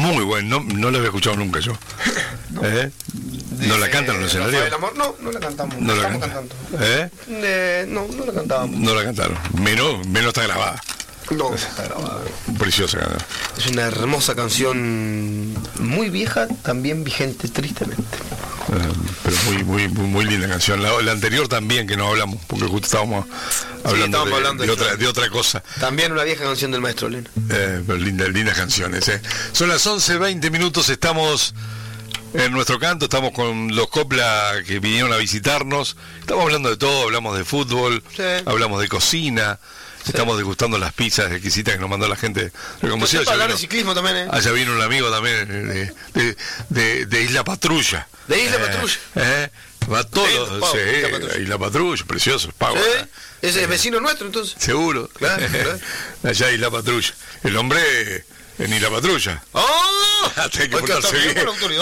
Muy bueno, no la había escuchado nunca yo. ¿No la cantan en el escenario? No la cantamos. No la estamos cantan. cantando. No la cantábamos. No la cantaron. Menos está grabada. No, está grabada. Preciosa canción. Es una hermosa canción, muy vieja, también vigente, tristemente. Pero muy linda canción. La anterior también, que no hablamos, porque justo estábamos hablando, de otra cosa. También una vieja canción del maestro Lena. Pero lindas canciones. Son las 11:20, estamos en nuestro canto, estamos con los Copla que vinieron a visitarnos. Estamos hablando de todo, hablamos de fútbol, sí. Hablamos de cocina. Sí. Estamos degustando las pizzas exquisitas que nos mandó la gente. Para hablar de ciclismo también, Allá vino un amigo también de Isla Patrulla. De Isla Patrulla. Va todo, Isla Patrulla, precioso, Pau. ¿Sí? Ese es vecino nuestro, entonces. Seguro. Claro. Allá Isla Patrulla. El hombre en Isla Patrulla. Hay que portarse bien.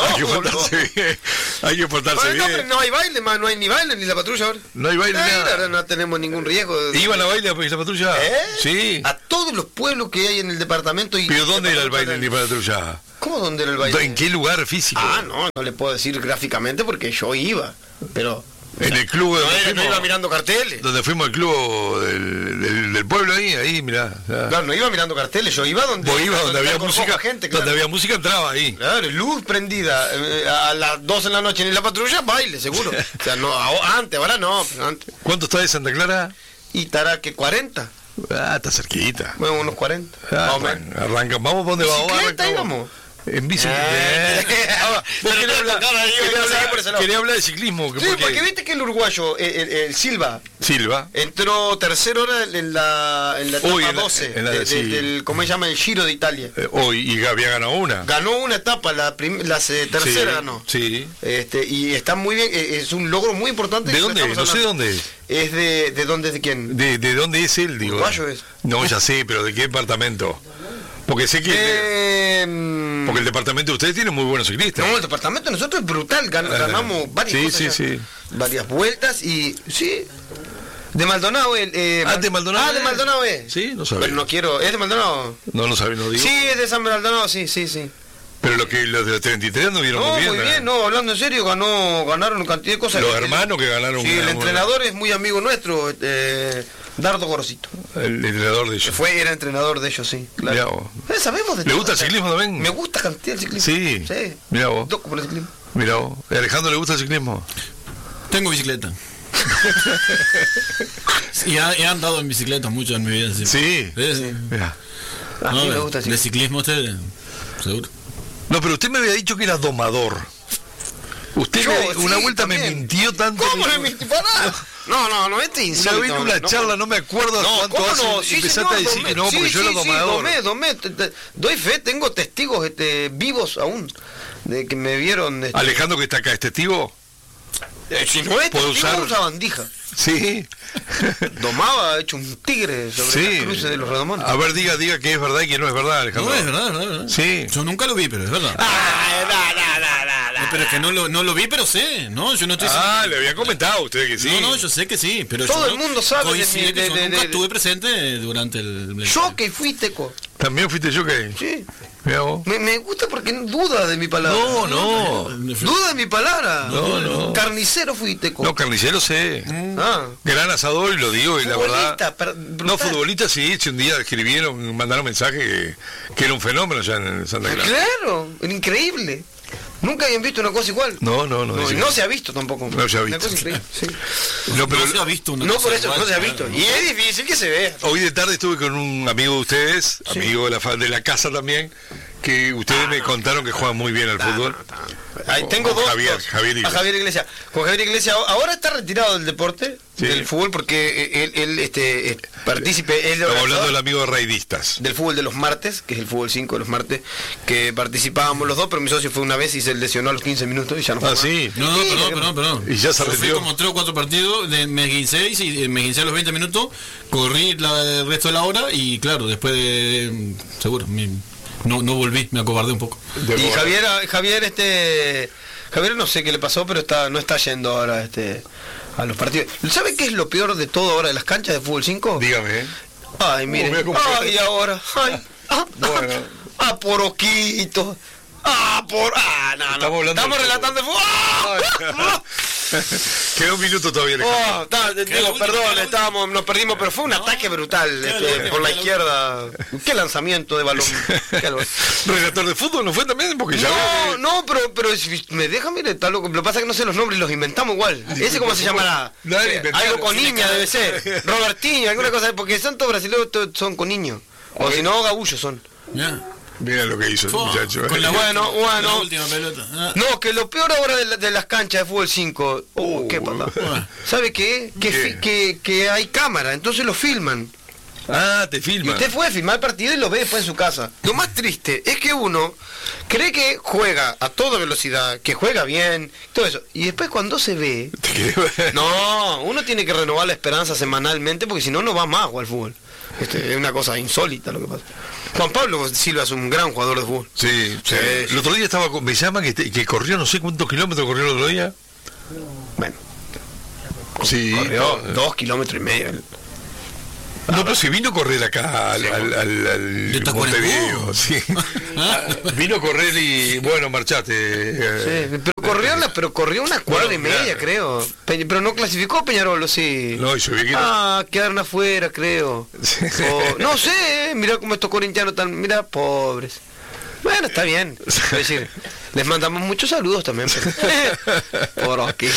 Hay que portarse bien. Pero no hay baile, más no hay ni baile ni la patrulla ahora. No hay baile nada. No tenemos ningún riesgo. ¿Iban a baile a la patrulla? Sí. A todos los pueblos que hay en el departamento. ¿Pero dónde era el baile en la patrulla? ¿Cómo dónde era el baile? ¿En qué lugar físico? No le puedo decir gráficamente porque yo iba, pero... En el club no iba mirando carteles. Donde fuimos al club del pueblo ahí mirá. Claro, no iba mirando carteles, yo iba donde había música, gente, claro. Donde había música entraba ahí. Claro, luz prendida a las 12 de la noche en la patrulla, baile, seguro. O sea, no, antes, ahora no, pero antes. ¿Cuánto está de Santa Clara? Y estará que 40. Está cerquita. Bueno, unos 40. Arranca, vamos por donde vamos. Íbamos. En bicicleta. Quería hablar de ciclismo. Sí, porque viste que el uruguayo, el Silva, entró tercera hora en la etapa 12 del, ¿cómo se llama? El Giro de Italia. Y había ganado una. Ganó una etapa, la tercera ganó. Sí. Y está muy bien, es un logro muy importante. ¿De dónde? No sé dónde es. ¿Es de dónde, de quién? ¿De dónde es él, digo? Uruguayo es. No, ya sé, pero ¿de qué departamento? Porque sé que... porque el departamento de ustedes tiene muy buenos ciclistas. No, el departamento de nosotros es brutal. Ganamos varias cosas. Varias vueltas y... Sí. De Maldonado, ¿de Maldonado? De Maldonado es. Sí, no sabía. Pero no quiero... ¿Es de Maldonado? No sabía, no digo. Sí, es de San Maldonado, sí. Pero los de los 33 no vieron muy bien. Muy bien, hablando en serio, ganaron cantidad de cosas. Los hermanos que ganaron. Sí, el entrenador es muy amigo nuestro, Dardo Gorosito. El entrenador de ellos. Era entrenador de ellos, sí. Claro. Sabemos de ¿Le gusta el ciclismo también? Me gusta cantidad el ciclismo. Sí. Mirá vos. Toco por el ciclismo. Mirá vos. ¿Alejandro le gusta el ciclismo? Tengo bicicleta. Y he andado en bicicleta mucho en mi vida. Sí. Mirá. A mí me gusta el ciclismo. De ciclismo usted, seguro. No, pero usted me había dicho que era domador. Usted una vuelta también me mintió tanto. ¿Cómo le mintí? Pará. No, este insólito. Una vez en una charla, no me acuerdo cuánto hace, empezaste a decir que no, porque yo era domador. Domé. Doy fe, tengo testigos vivos aún, de que me vieron... Alejandro, que está acá, ¿es testigo? Si no es testigo, usa bandija. Sí. Domaba, hecho un tigre sobre la cruce de los redomones. A ver, diga que es verdad y que no es verdad, Alejandro. No, es verdad. Sí. Yo nunca lo vi, pero es verdad. Pero es que no lo vi, pero sé. No, yo no estoy le había comentado a usted que sí. No, yo sé que sí, pero todo el mundo sabe que yo nunca estuve presente durante el... Yo que fui teco. ¿También fuiste yo que? Sí. Me gusta porque duda de mi palabra. No. Duda de mi palabra. No. Carnicero fui teco. No, carnicero sé. Gran asador, y lo digo, y la verdad. No, futbolista sí, un día mandaron mensaje que era un fenómeno ya en Santa Clara. Claro, era increíble. Nunca habían visto una cosa igual. No. Y no se ha visto tampoco. No se ha visto. Una cosa increíble. Sí. No se ha visto una cosa. No, por eso igual, no se ha visto. Y es difícil que se vea. Hoy de tarde estuve con un amigo de ustedes, amigo de la casa también, que ustedes me contaron que juegan muy bien al fútbol. Tengo dos. Javier Iglesias. Con Javier Iglesias ahora está retirado del deporte, del fútbol, porque él partícipe. Estamos hablando del amigo de Raidistas. Del fútbol de los martes, que es el fútbol 5 de los martes, que participábamos los dos, pero mi socio fue una vez y se lesionó a los 15 minutos y ya no fue. Sí. No, perdón. Y ya se retiró. Fui como 3 o 4 partidos, me guincé a los 20 minutos, corrí el resto de la hora y claro, después de... seguro, no volví, me acobardé un poco. Y Javier no sé qué le pasó, pero no está yendo ahora a los partidos. ¿Sabe qué es lo peor de todo ahora de las canchas de fútbol 5? Dígame. Ay, mire. Ahora. Bueno. Poroquito. por... Ah, no. Estamos relatando el fútbol. Queda un minuto todavía. Nos perdimos, pero fue un ataque brutal por la izquierda. Qué lanzamiento de balón. ¿Relator de fútbol no fue también? Porque pero me deja, mire, está loco. Lo que pasa es que no sé los nombres, los inventamos igual. ¿Ese cómo se llamará? Algo con niña debe ser. Robertinho, alguna cosa, porque son todos brasileños, son con niños. O si no, gabullos son. Mira lo que hizo el muchacho. Bueno. La última pelota. No, que lo peor ahora de las canchas de fútbol 5. Qué patada. ¿Sabe qué? Que hay cámara, entonces lo filman. Te filman. Y usted puede filmar el partido y lo ve después en su casa. Lo más triste es que uno cree que juega a toda velocidad, que juega bien, todo eso. Y después cuando se ve... No, uno tiene que renovar la esperanza semanalmente porque si no, no va más a jugar al fútbol. Es una cosa insólita lo que pasa. Juan Pablo Silva es un gran jugador de fútbol. Sí. El otro día me llama que corrió no sé cuántos kilómetros corrió el otro día. Bueno. Sí. Corrió 2,5 kilómetros. No, pero si vino a correr acá al Montevideo, sí. Vino a correr y bueno, marchaste. Sí, pero corrió una cuadra y media, creo. Pero no clasificó Peñarol, sí. No, yo vi que quedaron afuera, creo. No sé, mira cómo estos corintianos están, mira, pobres. Bueno, está bien. Es decir, les mandamos muchos saludos también. Por aquí.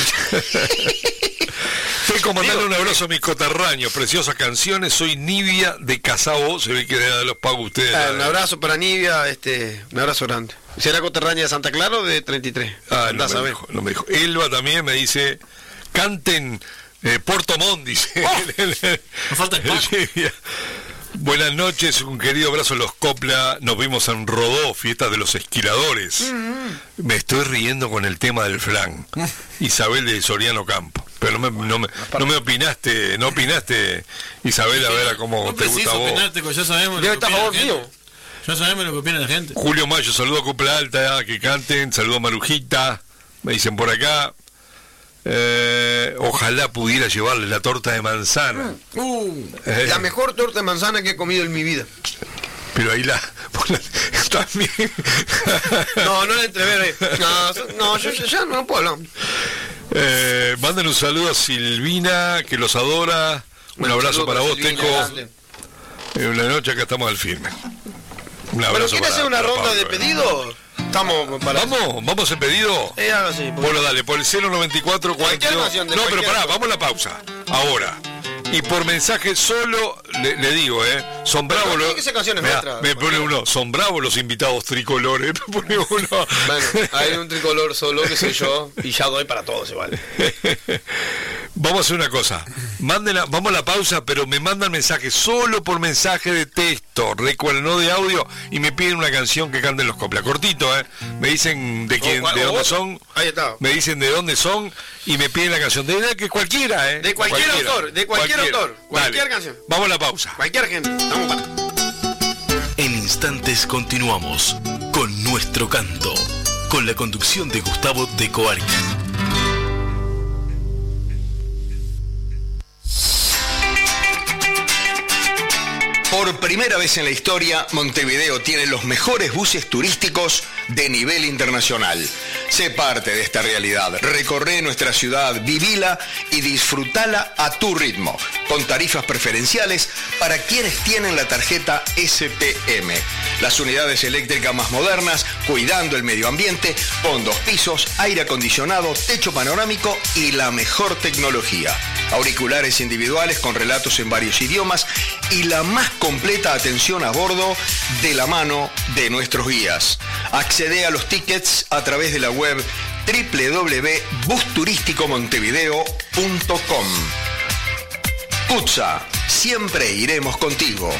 Tengo que mandarle un abrazo a mis coterráneos, preciosas canciones. Soy Nivia de Casabo, se ve que de los pago ustedes. Un abrazo para Nivia, un abrazo grande. ¿Será coterránea de Santa Clara o de 33? No me dijo. Elba también me dice, canten Puerto Montt, dice. No falta el paso. Buenas noches, un querido abrazo a los Copla. Nos vimos en Rodó, fiesta de los esquiladores. Me estoy riendo con el tema del flan. Isabel de Soriano Campo. Pero no me opinaste, Isabel, a ver cómo te gusta a vos. Ya sabemos lo que opina la gente. Ya sabemos lo que opina la gente. Julio Mayo, saludo a Copla Alta, que canten, saludo a Marujita, me dicen por acá. Ojalá pudiera llevarle la torta de manzana. La mejor torta de manzana que he comido en mi vida. Pero ahí también. No la entreveré. No, yo ya no puedo hablar. Manden un saludo a Silvina, que los adora. Un abrazo para vos, Teco. Una noche acá estamos al firme. Un abrazo. ¿Quiere hacer una ronda de pedidos? ¿Vamos en pedido? Bueno, dale, por el 094 42. No, pero pará, vamos a la pausa. Ahora. Y por mensaje solo le digo, son bravos los... Me pone uno, son bravos los invitados tricolores. Me pone uno. Bueno, hay un tricolor solo que soy yo y ya doy para todos igual. Vamos a hacer una cosa. Vamos a la pausa, pero me mandan mensaje solo por mensaje de texto, no de audio, y me piden una canción que canten los Copla. Cortito, Me dicen de dónde son. Ahí está. Me dicen de dónde son y me piden la canción. De que cualquiera, De cualquier autor, cualquier canción. Vamos a la pausa. Cualquier gente. Vamos para. En instantes continuamos con Nuestro Canto, con la conducción de Gustavo de Coarca. Por primera vez en la historia, Montevideo tiene los mejores buses turísticos de nivel internacional. Sé parte de esta realidad. Recorre nuestra ciudad, vivila y disfrutala a tu ritmo, con tarifas preferenciales para quienes tienen la tarjeta SPM. Las unidades eléctricas más modernas, cuidando el medio ambiente, con 2 pisos, aire acondicionado, techo panorámico y la mejor tecnología. Auriculares individuales con relatos en varios idiomas y la más completa atención a bordo de la mano de nuestros guías. Accede a los tickets a través de la web www.busturisticomontevideo.com. Cutsa, siempre iremos contigo.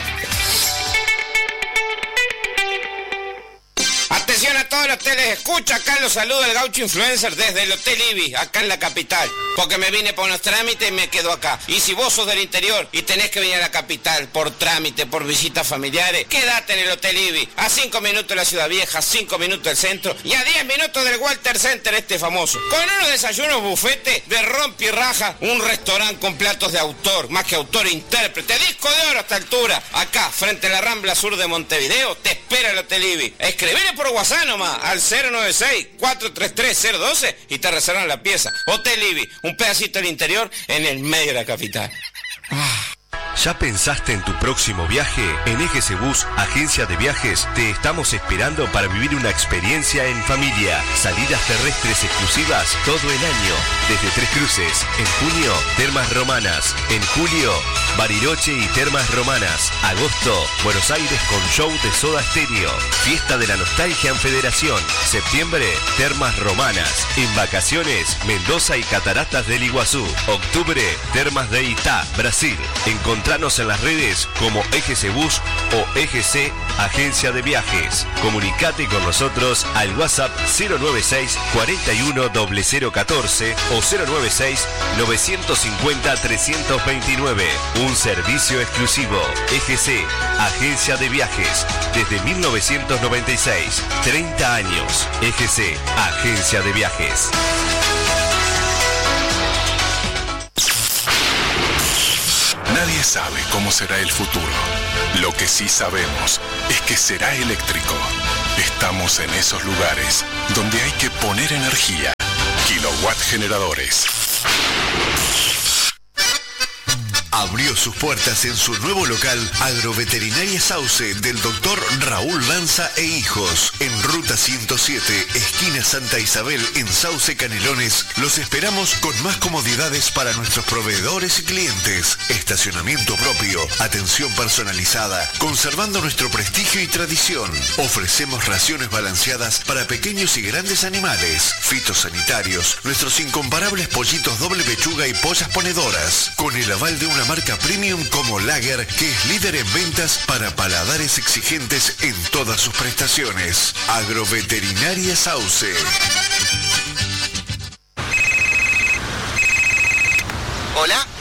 Atención a todos los hoteles, escucha, acá los saluda el Gaucho Influencer desde el Hotel Ibis, acá en la capital, porque me vine por unos trámites y me quedo acá. Y si vos sos del interior y tenés que venir a la capital por trámite, por visitas familiares, quédate en el Hotel Ibis, a 5 minutos de la Ciudad Vieja, 5 minutos del centro y a 10 minutos del Walter Center famoso. Con unos desayunos bufete de rompe y raja, un restaurante con platos de autor, más que autor, intérprete, disco de oro a esta altura. Acá, frente a la Rambla Sur de Montevideo, te espera el Hotel Ibis. Escribile por WhatsApp nomás. nomás al 096-433-012 y te reservan la pieza. Hotel Ibis, un pedacito del interior en el medio de la capital. ¿Ya pensaste en tu próximo viaje? En EGC Bus, agencia de viajes, te estamos esperando para vivir una experiencia en familia. Salidas terrestres exclusivas todo el año. Desde Tres Cruces. En junio, Termas Romanas. En julio, Bariloche y Termas Romanas. Agosto, Buenos Aires con show de Soda Stereo. Fiesta de la Nostalgia en Federación. Septiembre, Termas Romanas. En vacaciones, Mendoza y Cataratas del Iguazú. Octubre, Termas de Itá, Brasil. Encontranos en las redes como EGC Bus o EGC Agencia de Viajes. Comunicate con nosotros al WhatsApp 096 41 0014 o 096 950 329. Un servicio exclusivo. EGC Agencia de Viajes. Desde 1996. 30 años. EGC Agencia de Viajes. Nadie sabe cómo será el futuro. Lo que sí sabemos es que será eléctrico. Estamos en esos lugares donde hay que poner energía. Kilowatt Generadores. Abrió sus puertas en su nuevo local Agroveterinaria Sauce del Dr. Raúl Lanza e Hijos. En Ruta 107, esquina Santa Isabel, en Sauce Canelones. Los esperamos con más comodidades para nuestros proveedores y clientes. Estacionamiento propio, atención personalizada, conservando nuestro prestigio y tradición. Ofrecemos raciones balanceadas para pequeños y grandes animales, fitosanitarios, nuestros incomparables pollitos doble pechuga y pollas ponedoras, con el aval de una marca premium como Lager, que es líder en ventas para paladares exigentes en todas sus prestaciones. Agroveterinaria Sauce. ¿Hola?